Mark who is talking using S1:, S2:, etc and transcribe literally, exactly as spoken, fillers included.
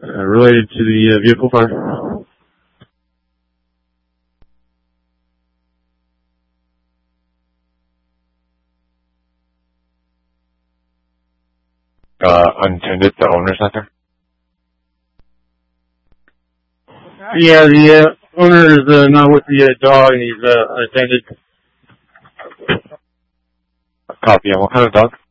S1: uh, related to the uh, vehicle fire?
S2: Uh, untended, the owner's not there?
S1: Yeah, the uh, owner is uh, not with the uh, dog, and he's uh, unattended.
S2: Copy. And what kind of dog?